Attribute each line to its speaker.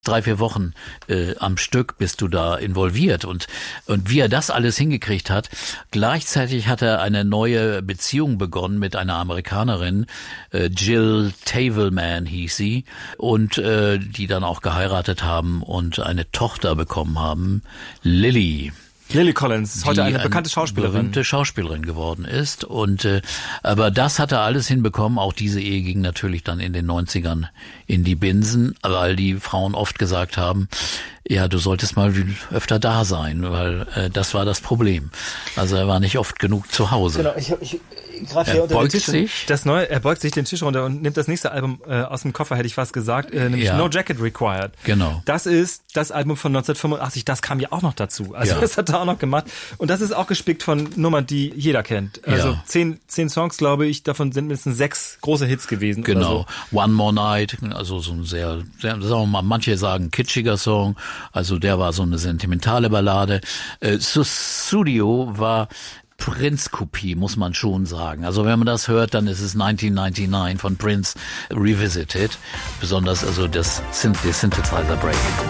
Speaker 1: 3-4 Wochen am Stück bist du da involviert und wie er das alles hingekriegt hat. Gleichzeitig hat er eine neue Beziehung begonnen mit einer Amerikanerin, Jill Tavelman hieß sie, und die dann auch geheiratet haben und eine Tochter bekommen haben, Lily
Speaker 2: Collins ist heute eine bekannte Schauspielerin.
Speaker 1: Berühmte Schauspielerin geworden ist. Und aber das hat er alles hinbekommen. Auch diese Ehe ging natürlich dann in den 90ern in die Binsen, weil die Frauen oft gesagt haben, ja, du solltest mal öfter da sein, weil das war das Problem. Also er war nicht oft genug zu Hause.
Speaker 3: Genau, ich greife hier unter den Tisch.
Speaker 2: Er beugt sich den Tisch runter und nimmt das nächste Album aus dem Koffer, hätte ich fast gesagt, nämlich No Jacket Required.
Speaker 1: Genau.
Speaker 2: Das ist das Album von 1985, das kam ja auch noch dazu. Also das hat er auch noch gemacht. Und das ist auch gespickt von Nummern, die jeder kennt. Also 10 Songs, glaube ich, davon sind mindestens 6 große Hits gewesen.
Speaker 1: Genau. So. One More Night, also so ein sehr, sagen wir mal, manche sagen kitschiger Song. Also der war so eine sentimentale Ballade. Sussudio war Prince-Kopie, muss man schon sagen. Also wenn man das hört, dann ist es 1999 von Prince Revisited. Besonders also das Synthesizer Break.